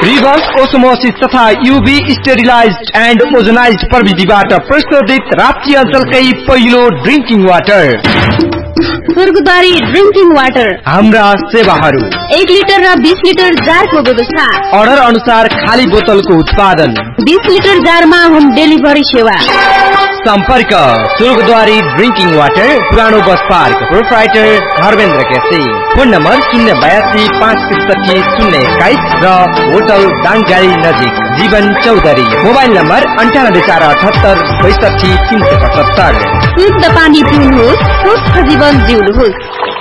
Reverse osmosis तथा UV sterilised and ozonised प्रविधिबाट प्रशोधित राप्ती अञ्चलकै पहिलो ड्रिंकिङ वाटर स्वर्गद्वारी ड्रिंकिङ वाटर। हाम्रा सेवाहरू 1 लिटर र 20 लिटर जारको व्यवस्था। अर्डर अनुसार खाली बोतलको उत्पादन। 20 लिटर जारमा होम डेलिभरी सेवा। सम्पर्क स्वर्गद्वारी ड्रिंकिङ वाटर, पुरानो bus park, proprietor Dharmendra KC. Phone number 082 561 021 र होटल दाङगाडी नजिक जीवन चौधरी। Mobile number 9848 62 375। शुद्ध पानी पिउनुहोस्, स्वस्थ जीवन जिउनुहोस्।